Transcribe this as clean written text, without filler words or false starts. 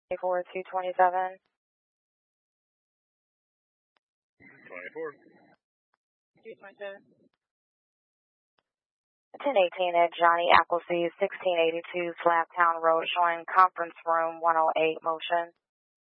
227. 24. 227. 1018 at Johnny Appleseed, 1682 Slaptown Road, showing conference room 108 motion.